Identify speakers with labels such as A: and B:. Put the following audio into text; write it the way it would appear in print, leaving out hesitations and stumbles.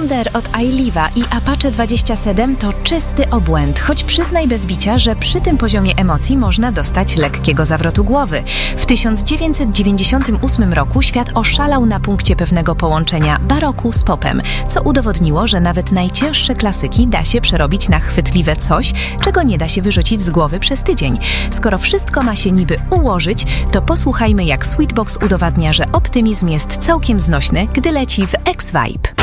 A: Thunder od iLive'a i Apache 27 to czysty obłęd, choć przyznaj bez bicia, że przy tym poziomie emocji można dostać lekkiego zawrotu głowy. W 1998 roku świat oszalał na punkcie pewnego połączenia baroku z popem, co udowodniło, że nawet najcięższe klasyki da się przerobić na chwytliwe coś, czego nie da się wyrzucić z głowy przez tydzień. Skoro wszystko ma się niby ułożyć, to posłuchajmy, jak Sweetbox udowadnia, że optymizm jest całkiem znośny, gdy leci w X-Vibe.